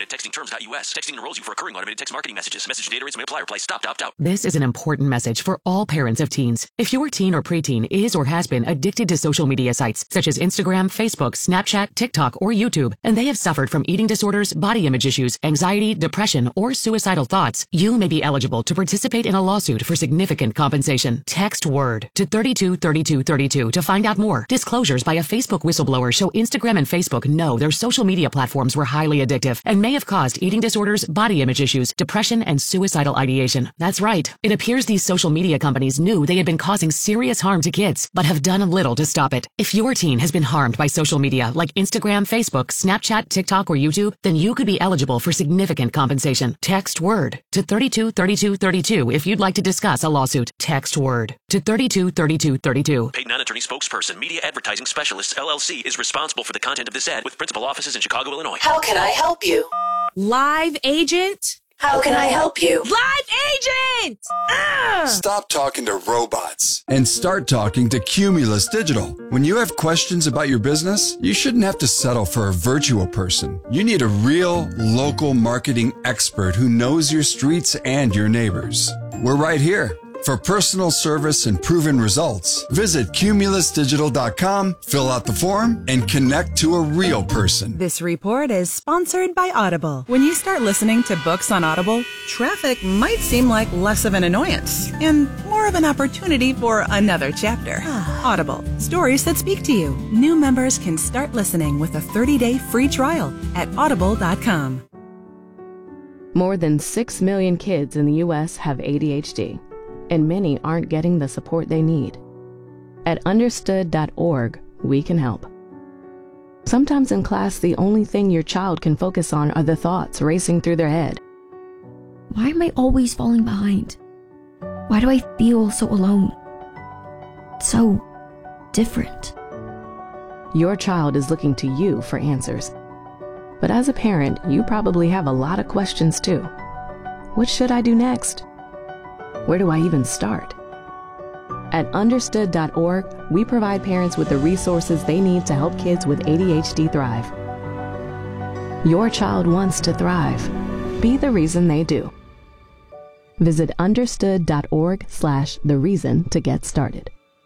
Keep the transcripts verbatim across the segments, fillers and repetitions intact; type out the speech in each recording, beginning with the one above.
at texting terms dot U S. Texting enrolls you for recurring automated text marketing messages. Message data rates may apply. Reply stop, opt out. This is an important message for all parents of teens. If your teen or preteen is or has been addicted to social media sites such as Instagram, Facebook, Snapchat, TikTok, or YouTube, and they have suffered from eating disorders, body image issues, anxiety, depression, or suicidal thoughts, you may be eligible to participate in a lawsuit for significant compensation. Text WORD to thirty-two thirty-two thirty-two to find out more. Disclosures by a Facebook whistleblower show Instagram and Facebook know their social media platforms were highly addictive and may have caused eating disorders, body image issues, depression, and suicidal ideation. That's right. It appears these social media companies knew they had been causing serious harm to kids, but have done little to stop it. If your teen has been harmed by social media like Instagram, Facebook, Snapchat, TikTok, or YouTube, then you could be eligible for significant compensation. Text WORD to thirty-two thirty-two thirty-two if you'd like to discuss a lawsuit. Text WORD to thirty-two thirty-two thirty-two. Paid non-attorney spokesperson, Media Advertising Specialists, L L C, is responsible for the content of this ad with principal offices in Chicago, Illinois. How can I help you? Live agent? How can I help you? Live agent! Ugh! Stop talking to robots and start talking to Cumulus Digital. When you have questions about your business, you shouldn't have to settle for a virtual person. You need a real, local marketing expert who knows your streets and your neighbors. We're right here. For personal service and proven results, visit cumulus digital dot com, fill out the form, and connect to a real person. This report is sponsored by Audible. When you start listening to books on Audible, traffic might seem like less of an annoyance and more of an opportunity for another chapter. Audible, stories that speak to you. New members can start listening with a thirty-day free trial at audible dot com. More than six million kids in the U S have A D H D. And many aren't getting the support they need. At understood dot org, we can help. Sometimes in class, the only thing your child can focus on are the thoughts racing through their head. Why am I always falling behind? Why do I feel so alone? So different. Your child is looking to you for answers. But as a parent, you probably have a lot of questions too. What should I do next? Where do I even start? At understood dot org, we provide parents with the resources they need to help kids with A D H D thrive. Your child wants to thrive. Be the reason they do. Visit understood dot org slash the reason to get started.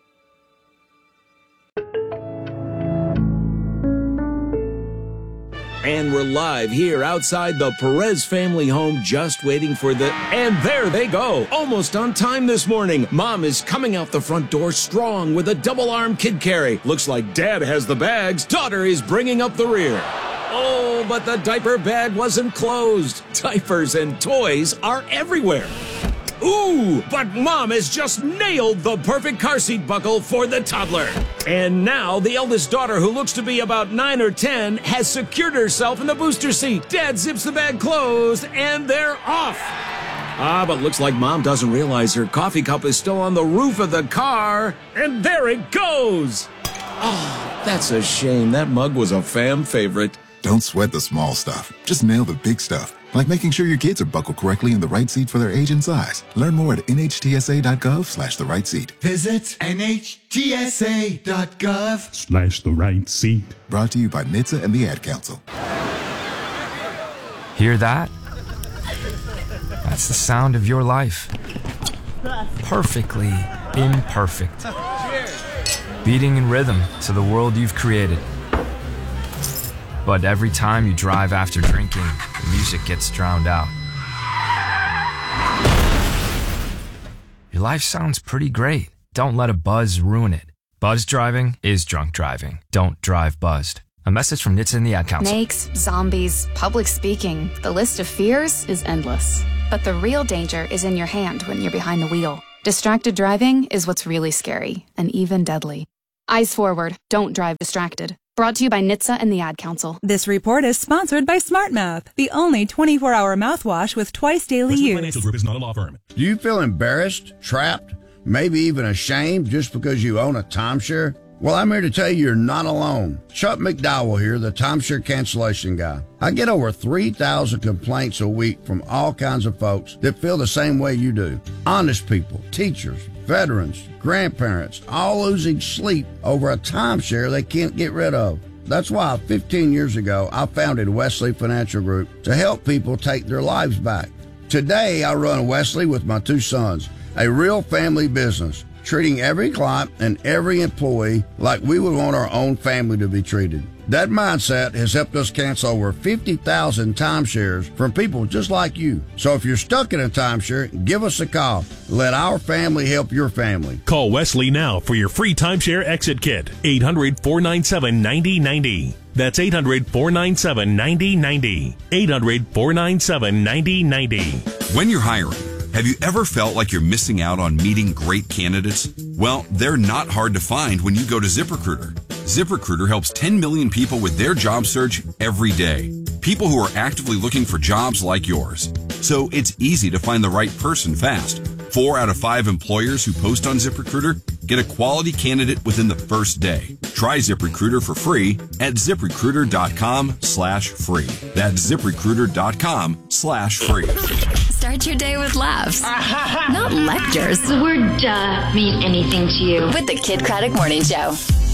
And we're live here outside the Perez family home, just waiting for the... And there they go, almost on time this morning. Mom is coming out the front door strong with a double-arm kid carry. Looks like Dad has the bags. Daughter is bringing up the rear. Oh, but the diaper bag wasn't closed. Diapers and toys are everywhere. Ooh, but Mom has just nailed the perfect car seat buckle for the toddler. And now the eldest daughter, who looks to be about nine or ten, has secured herself in the booster seat. Dad zips the bag closed, and they're off. Ah, but looks like Mom doesn't realize her coffee cup is still on the roof of the car. And there it goes. Oh, that's a shame. That mug was a fam favorite. Don't sweat the small stuff. Just nail the big stuff. Like making sure your kids are buckled correctly in the right seat for their age and size. Learn more at N H T S A dot gov slash the right seat. Visit N H T S A dot gov slash the right seat. Brought to you by N H T S A and the Ad Council. Hear that? That's the sound of your life. Perfectly imperfect. Beating in rhythm to the world you've created. But every time you drive after drinking, the music gets drowned out. Your life sounds pretty great. Don't let a buzz ruin it. Buzz driving is drunk driving. Don't drive buzzed. A message from N H T S A and the Ad Council. Snakes, zombies, public speaking. The list of fears is endless. But the real danger is in your hand when you're behind the wheel. Distracted driving is what's really scary and even deadly. Eyes forward. Don't drive distracted. Brought to you by N H T S A and the Ad Council. This report is sponsored by SmartMouth, the only twenty-four hour mouthwash with twice daily Western use. Financial Group is not a law firm. Do you feel embarrassed, trapped, maybe even ashamed just because you own a timeshare? Well, I'm here to tell you you're not alone. Chuck McDowell here, the timeshare cancellation guy. I get over three thousand complaints a week from all kinds of folks that feel the same way you do. Honest people, teachers, veterans, grandparents, all losing sleep over a timeshare they can't get rid of. That's why fifteen years ago, I founded Wesley Financial Group to help people take their lives back. Today, I run Wesley with my two sons, a real family business, treating every client and every employee like we would want our own family to be treated. That mindset has helped us cancel over fifty thousand timeshares from people just like you. So if you're stuck in a timeshare, give us a call. Let our family help your family. Call Wesley now for your free timeshare exit kit. eight hundred, four nine seven, nine zero nine zero. That's eight hundred, four nine seven, nine zero nine zero. eight hundred, four nine seven, nine zero nine zero. When you're hiring, have you ever felt like you're missing out on meeting great candidates? Well, they're not hard to find when you go to ZipRecruiter. ZipRecruiter helps ten million people with their job search every day. People who are actively looking for jobs like yours. So it's easy to find the right person fast. Four out of five employers who post on ZipRecruiter get a quality candidate within the first day. Try ZipRecruiter for free at ZipRecruiter.com slash free. That's ZipRecruiter.com slash free. Start your day with laughs, not lectures. The word duh mean anything to you. With the Kid Craddock Morning Show.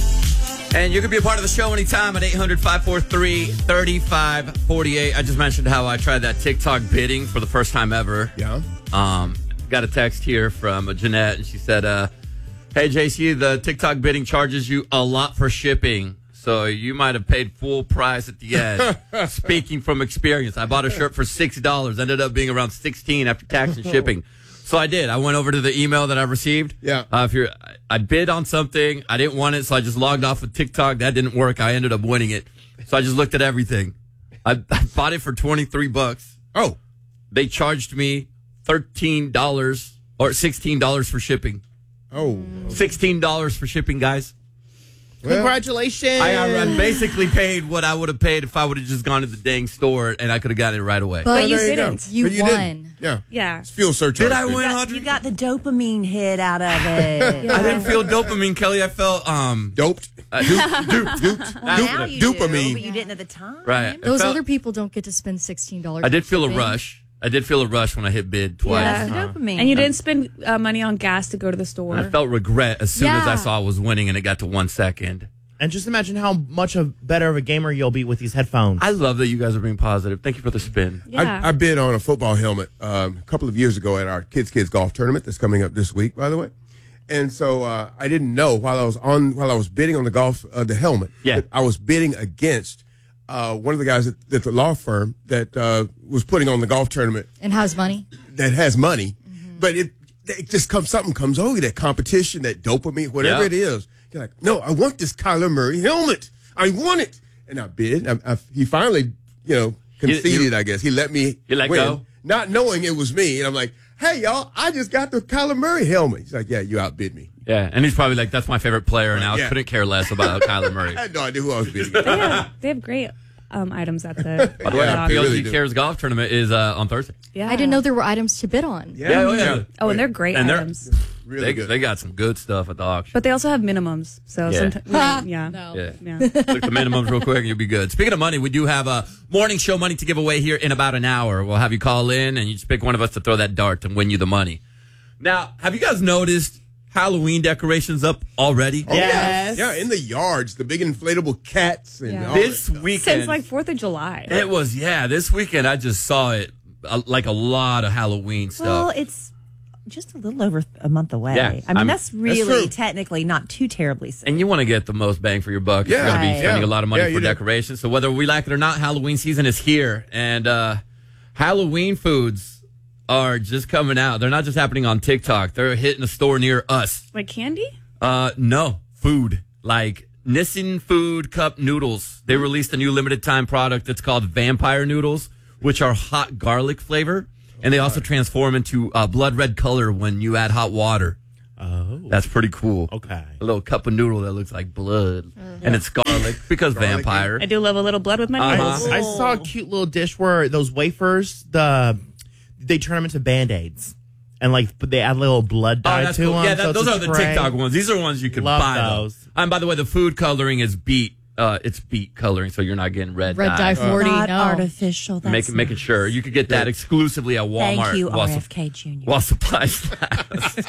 And you can be a part of the show anytime at eight hundred, five four three, three five four eight. I just mentioned how I tried that TikTok bidding for the first time ever. Yeah. Um, got a text here from Jeanette, and she said, uh, hey, J C, the TikTok bidding charges you a lot for shipping, so you might have paid full price at the end. Speaking from experience, I bought a shirt for six dollars, ended up being around sixteen dollars after tax and shipping. So I did. I went over to the email that I received. Yeah. Uh, if you're, I bid on something. I didn't want it, so I just logged off of TikTok. That didn't work. I ended up winning it. So I just looked at everything. I, I bought it for twenty-three bucks. Oh. They charged me thirteen dollars or sixteen dollars for shipping. Oh. sixteen dollars for shipping, guys. Well, congratulations. I, I basically paid what I would have paid if I would have just gone to the dang store and I could have gotten it right away. But Oh, you there you didn't. go. You, But you won. didn't. Yeah. Yeah. It's fuel surcharge. Did I dude. win, You got, Audrey? you got the dopamine hit out of it. I didn't feel dopamine, Kelly. I felt um Doped. uh, dupe, dupe, Duped. Now you do, Dopamine. but you didn't at the time. right. It Those felt- other people don't get to spend sixteen dollars. I did feel a shipping. rush. I did feel a rush when I hit bid twice. Yeah, that's Uh, the dopamine. And you didn't spend uh, money on gas to go to the store. I felt regret as soon as I Yeah. saw I was winning and it got to one second. And just imagine how much of better of a gamer you'll be with these headphones. I love that you guys are being positive. Thank you for the spin. Yeah. I, I bid on a football helmet um, a couple of years ago at our Kids Kids Golf Tournament that's coming up this week, by the way. And so uh, I didn't know while I was on while I was bidding on the golf uh, the helmet. Yeah. that I was bidding against uh, one of the guys at, at the law firm that uh, was putting on the golf tournament And has money. that has money, but it it just comes something comes over you, that competition, that dopamine, whatever Yeah. it is. You're like, no, I want this Kyler Murray helmet. I want it, and I bid. I, I, he finally, you know, conceded. You- you- I guess he let me. You let win, go? not knowing it was me. And I'm like, hey, y'all, I just got the Kyler Murray helmet. He's like, yeah, you outbid me. Yeah, and he's probably like, that's my favorite player, and I Yeah. couldn't care less about Kyler Murray. I had no idea who I was bidding. They have, they have great um, items at the. By the way, Yeah, our they P L G really do. Cares golf tournament is uh, on Thursday. Yeah. I didn't know there were items to bid on. Yeah, Yeah, oh, yeah. Oh, and they're great And they're- items. really They, good. they got some good stuff at the auction. But they also have minimums. So Yeah. sometimes, yeah. No. Yeah. Yeah. Look at the minimums real quick and you'll be good. Speaking of money, we do have a morning show money to give away here in about an hour. We'll have you call in and you just pick one of us to throw that dart and win you the money. Now, have you guys noticed Halloween decorations up already? Oh, Yes. yeah. yeah, in the yards, the big inflatable cats and Yeah. all This that stuff. weekend. Since like fourth of July. It was, yeah, this weekend I just saw it uh, like a lot of Halloween stuff. Well, it's just a little over a month away. Yeah, I mean, I'm- that's true. really technically not too terribly soon. And you want to get the most bang for your buck. Yeah. You're going to be Right. spending Yeah. a lot of money Yeah, for you do. decorations. So whether we like it or not, Halloween season is here. And uh, Halloween foods are just coming out. They're not just happening on TikTok. They're hitting a store near us. Like candy? Uh, no, food. Like Nissin Food Cup Noodles. They released a new limited time product that's called Vampire Noodles, which are hot garlic flavor. And they also transform into uh, blood red color when you add hot water. Oh. That's pretty cool. Okay. A little cup of noodle that looks like blood. And it's garlic because Garlic. vampire. I do love a little blood with my Uh-huh. noodles. I saw a cute little dish where those wafers, the they turn them into Band-Aids. And like they add a little blood Oh, dye that's to cool. them. Yeah, that, so it's those a are the tray. TikTok ones. These are ones you can Love buy. though. those. And by the way, the food coloring is beet. Uh, it's beet coloring, so you're not getting red, Red dye forty. Not no. artificial. That's Making making sure you could get that exclusively at Walmart. Thank you, while R sup- F K Junior While supplies last.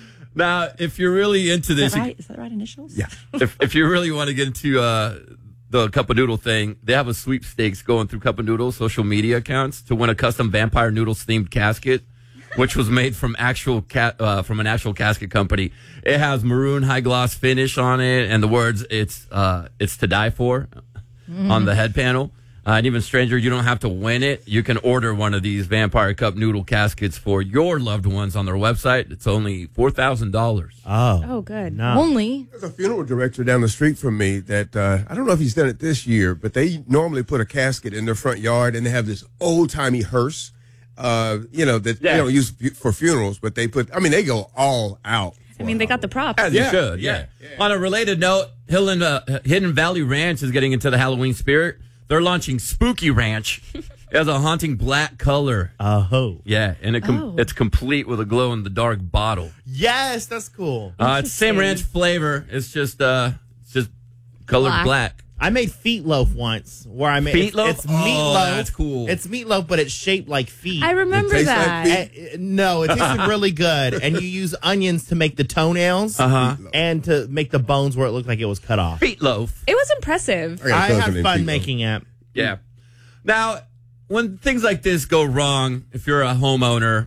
Now, if you're really into Is this, that you- right? Is that right initials? Yeah. if if you really want to get into uh, the Cup of Noodle thing, they have a sweepstakes going through Cup of Noodle social media accounts to win a custom Vampire Noodles themed casket, which was made from actual cat uh, from an actual casket company. It has maroon high gloss finish on it, and the words "It's uh, it's to die for" mm. on the head panel. Uh, and even stranger, you don't have to win it. You can order one of these Vampire Cup Noodle caskets for your loved ones on their website. It's only four thousand dollars. Oh, oh, good. No. Only. There's a funeral director down the street from me that uh, I don't know if he's done it this year, but they normally put a casket in their front yard, and they have this old timey hearse. Uh, you know that yeah. they don't use for funerals, but they put. I mean, they go all out. I mean, they got the props. As Yeah, you should, yeah. yeah, On a related note, Hidden, uh, Hidden Valley Ranch is getting into the Halloween spirit. They're launching Spooky Ranch. It has a haunting black color. Oh. Yeah, and it com- Oh. it's complete with a glow-in-the-dark bottle. Yes, that's cool. Uh, it's the same ranch flavor. It's just uh, it's just colored black. Black. I made feet loaf once, where I made Feet loaf? It's, it's Oh, meatloaf. that's cool. It's meatloaf, but it's shaped like feet. I remember tastes like that. feet? Uh, no, it tasted really good, and you use onions to make the toenails Uh-huh. and to make the bones where it looked like it was cut off. Feet loaf. It was impressive. I got a I cousin had named fun Feet Loaf. making it. Yeah. Now, when things like this go wrong, if you're a homeowner,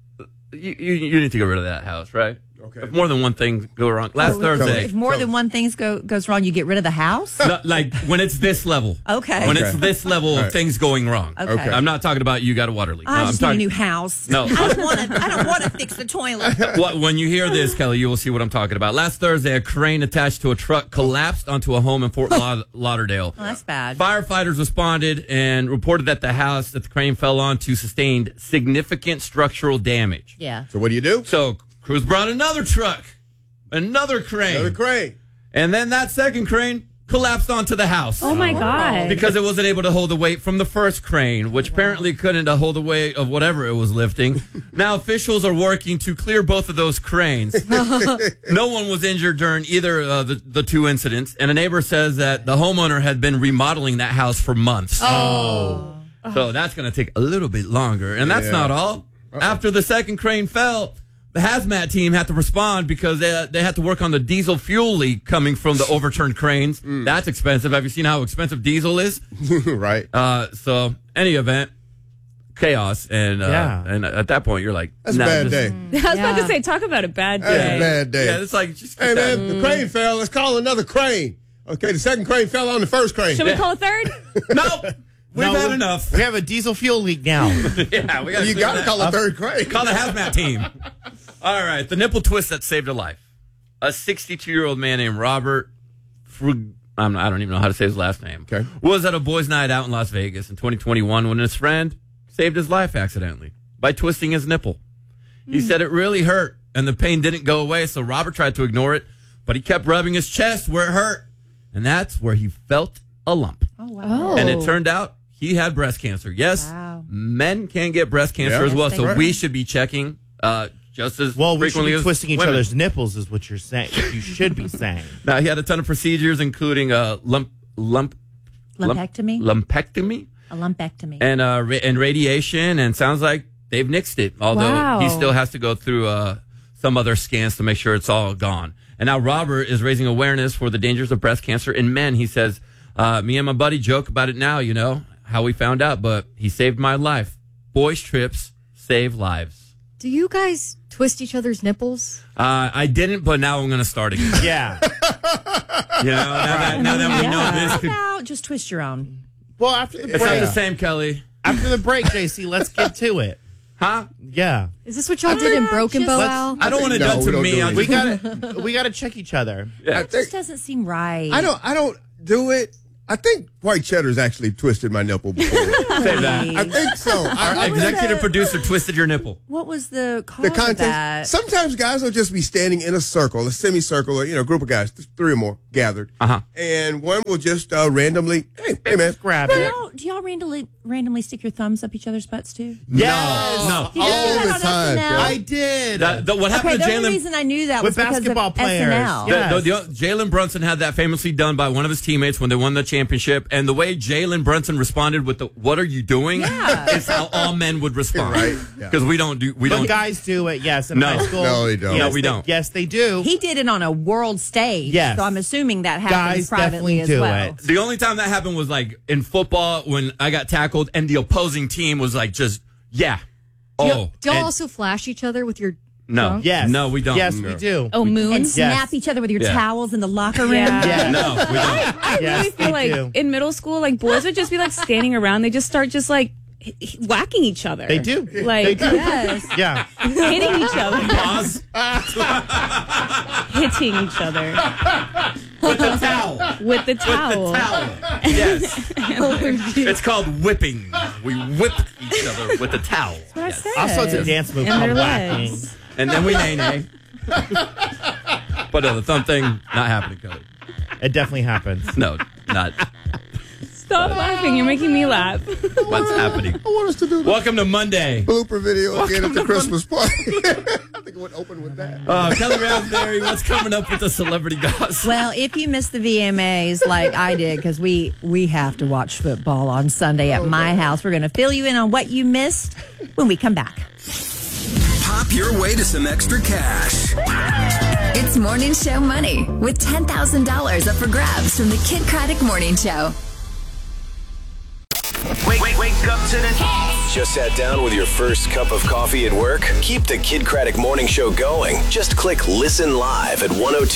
you, you, you need to get rid of that house, right? Okay. If more than one thing go wrong. Last Oh, Thursday. If more than one thing go, goes wrong, you get rid of the house? No, like when it's this level. Okay. When Okay. it's this level of Right. things going wrong. Okay. Okay. I'm not talking about you got a water leak. I No, just I'm need a talking. new house. No. I don't want to. I don't want to fix the toilet. What, when you hear this, Kelly, you will see what I'm talking about. Last Thursday, a crane attached to a truck collapsed onto a home in Fort Laud- Lauderdale. Oh, that's bad. Firefighters responded and reported that the house that the crane fell onto sustained significant structural damage. Yeah. So what do you do? So crews brought another truck, another crane, Another crane. and then that second crane collapsed onto the house. Oh my God. Because it wasn't able to hold the weight from the first crane, which apparently couldn't uh, hold the weight of whatever it was lifting. Now officials are working to clear both of those cranes. No one was injured during either uh, the, the two incidents, and a neighbor says that the homeowner had been remodeling that house for months. Oh. So that's going to take a little bit longer. And that's Yeah. not all. Uh-oh. After the second crane fell, the hazmat team had to respond because they, they had to work on the diesel fuel leak coming from the overturned cranes. Mm. That's expensive. Have you seen how expensive diesel is? Right. Uh, so, any event, chaos. And uh, Yeah. and at that point, you're like, That's nah, a bad just- day. I was about Yeah. to say, talk about a bad That's day. a bad day. Yeah, it's like, just Hey, get that- man, the crane fell. Let's call another crane. Okay, the second crane fell on the first crane. Should we call a third? Nope. We've No, had we- enough. We have a diesel fuel leak now. Yeah, we gotta You clear got to that call a up. third crane. Call the hazmat team. All right, the nipple twist that saved a life. A sixty-two-year-old man named Robert Frug- I'm, I don't even know how to say his last name. Okay. Was at a boys' night out in Las Vegas in twenty twenty-one when his friend saved his life accidentally by twisting his nipple. He Hmm. said it really hurt, and the pain didn't go away, so Robert tried to ignore it, but he kept rubbing his chest where it hurt, and that's where he felt a lump. Oh, wow. And it turned out he had breast cancer. Yes, Wow. men can get breast cancer Yeah. as well, Yes, so they we can. should be checking uh, just as Well, we should frequently be as twisting each women. other's nipples, is what you're saying. You should be saying. Now, he had a ton of procedures, including a lump, lump, lump- Lumpectomy? lumpectomy, A lumpectomy. and uh, ra- and radiation, and sounds like they've nixed it. Although Wow. he still has to go through uh, some other scans to make sure it's all gone. And now Robert is raising awareness for the dangers of breast cancer in men. He says, uh, "Me and my buddy joke about it now. You know how we found out, but he saved my life. Boys trips save lives." Do you guys twist each other's nipples? Uh, I didn't, but now I'm going to start again. Yeah. You know, now that, now that we know this could. How about just twist your own? Well, after the It's not break, the same, Kelly. after the break, J C, let's get to it. Huh? Yeah. Is this what y'all did in Broken Bow, Al? I don't want it No, done we to don't me. do I it. We just- gotta we gotta check each other. Yeah. I It just think, doesn't seem right. I don't. I don't do it. I think White Cheddar's actually twisted my nipple before. Say that. I think so. I, Our I- executive producer twisted your nipple. What was the cause the of context. that? Sometimes guys will just be standing in a circle, a semicircle, or, you know, a group of guys, three or more gathered, Uh huh. and one will just uh, randomly, hey, hey man, Grab do it. y'all, do y'all randomly randomly stick your thumbs up each other's butts too? Yes. No. You did all that the on time. S N L? I did. That, the, what happened Okay, to the only Jalen? reason I knew that With was because basketball of players. S N L. Yeah. The- the- the- Jalen Brunson had that famously done by one of his teammates when they won the championship, and the way Jalen Brunson responded with the "What are you doing?" Yeah. is how all men would respond, Right, Because yeah. we don't do we but don't. guys do it, yes, in No. high school. No, they don't. Yes, No, we they- don't. Yes, they do. He did it on a world stage. Yes. So I'm assuming that happens Guys privately definitely as do well. it. The only time that happened was like in football when I got tackled, and the opposing team was like, "Just yeah, Do y'all- oh, do y'all and- also flash each other with your no, trunk? Yes. no, we don't. Yes, No. we do. Oh, moon. And Yes. snap each other with your Yeah. towels in the locker room. Yeah. Yes. No, we don't. I Yes, really feel they like do. in middle school, like boys would just be like standing around. They just start just like h- h- whacking each other. They do. Like They do. Yes. Yeah. hitting each other. Pause. Hitting each other With the towel. with the towel. Towel. Yes. It's called whipping. We whip each other with the towel. What I Yes. said. Also, it's a dance move And called their whacking. legs. And then we nay nay. But no, the thumb thing, not happening, Cody. It definitely happens. No, not. Stop laughing. You're making me laugh. What's happening? I want us to do the Welcome to Monday. blooper video again at Welcome the to Christmas party. I think it would open with that. Uh, Kelly Raspberry, what's coming up with the celebrity gossip? Well, if you missed the V M As like I did, because we, we have to watch football on Sunday at my house, we're going to fill you in on what you missed when we come back. Pop your way to some extra cash. It's Morning Show Money with ten thousand dollars up for grabs from the Kid Craddock Morning Show. Wake, wake, wake up to the Just sat down with your first cup of coffee at work? Keep the Kid Craddock Morning Show going. Just click Listen Live at one oh two.